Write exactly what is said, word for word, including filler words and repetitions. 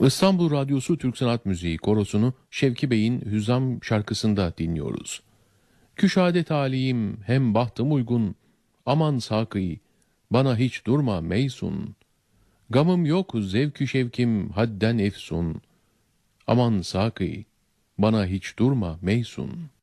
İstanbul Radyosu Türk Sanat Müziği Korosu'nu Şevki Bey'in Hüzzam şarkısında dinliyoruz. Küşade talihim hem bahtım uygun, aman sakî, bana hiç durma meysun. Gamım yok zevkü şevkim hadden efsun, aman sakî, bana hiç durma meysun.